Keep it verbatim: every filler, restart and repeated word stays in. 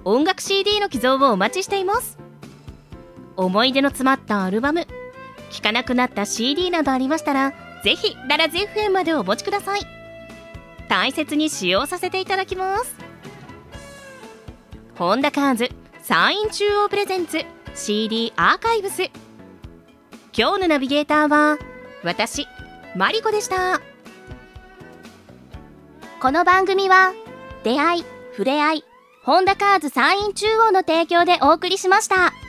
音楽 シーディー の寄贈をお待ちしています。思い出の詰まったアルバム、聴かなくなった シーディー などありましたら、ぜひダラズ エフエム までお持ちください。大切に使用させていただきます。本田カーズ山陰中央プレゼンツ シーディー アーカイブス。今日のナビゲーターは私マリコでした。 この番組は出会い、触れ合い、本田カーズ山陰中央の提供でお送りしました。